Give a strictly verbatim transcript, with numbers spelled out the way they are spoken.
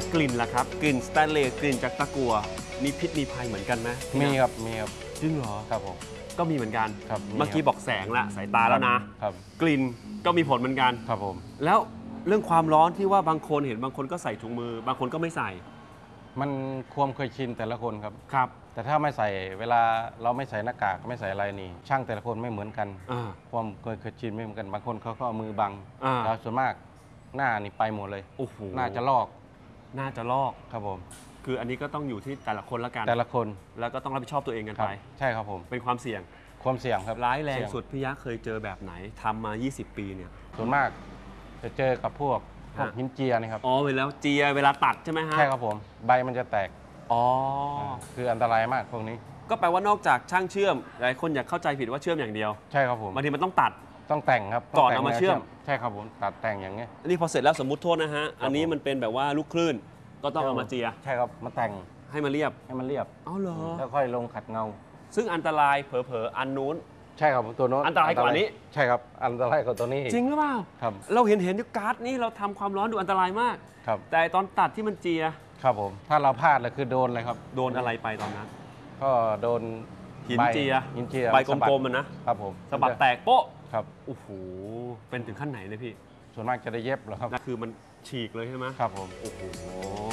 กลิ่นล่ะครับกลิ่นสแตนเลสกลิ่นจากตะกั่วมีพิษมีภัยเหมือนกันไหมมีครับมีครับจริงเหรอครับผมก็มีเหมือนกันครับเมื่อกี้บอกแสงละสายตาแล้วนะครับกลิ่นก็มีผลเหมือนกันครับผมแล้วเรื่องความร้อนที่ว่าบางคนเห็นบางคนก็ใส่ถุงมือบางคนก็ไม่ใส่มันความเคยชินแต่ละคนครับครับแต่ถ้าไม่ใส่เวลาเราไม่ใส่หน้ากากไม่ใส่อะไรนี่ช่างแต่ละคนไม่เหมือนกันความเคยเคยชินไม่เหมือนกันบางคนเขาก็เอามือบังแล้วส่วนมากหน้านี่ไปหมดเลยโอ้โหน่าจะลอกน่าจะลอกครับผมคืออันนี้ก็ต้องอยู่ที่แต่ละคนละกันแต่ละคนแล้วก็ต้องรับผิดชอบตัวเองกันไปใช่ครับผมเป็นความเสี่ยงความเสี่ยงครับร้ายแรงสุดพี่ยักษ์เคยเจอแบบไหนทำมายี่สิบปีเนี่ยส่วนมากจะเจอกับพวกพวกหินเจียนี่ครับอ๋อเวลาเจียเวลาตัดใช่ไหมฮะใช่ครับผมใบมันจะแตกอ๋อคืออันตรายมากพวกนี้ก็แปลว่านอกจากช่างเชื่อมหลายคนอยากเข้าใจผิดว่าเชื่อมอย่างเดียวใช่ครับผมบางทีมันต้องตัดต้องแต่งครับก่อนเอามาเชื่อมใช่ครับผมตัดแต่งอย่างเงี้ยอันนี้พอเสร็จแล้วสมมุติโทษนะฮะอันนี้มันเป็นแบบว่าลูกคลื่นก็ต้องเอามาเจียใช่ครับมาแต่งให้มันเรียบให้มันเรียบอ๋อเหรอแล้วค่อยลงขัดเงาซึ่งอันตรายเผลอๆอันนู้นใช่ครับตัวโน้นอันตรายกว่านี้ใช่ครับอันตรายกว่าตัวนี้จริงหรือเปล่าครับเราเห็นเห็นที่การ์ดนี่เราทำความร้อนดูอันตรายมากครับแต่ตอนตัดที่มันเจียครับผมถ้าเราพลาดเลยคือโดนเลยครับโดนอะไรไปตอนนั้นก็โดนหินเจียหินเจียใบกลมๆมันนะครับผมสะบัดแตกโป๊ะครับโอ้โหเป็นถึงขั้นไหนเลยพี่ส่วนมากจะได้เย็บเหรอครับคือมันฉีกเลยใช่ไหมครับผมโอ้โห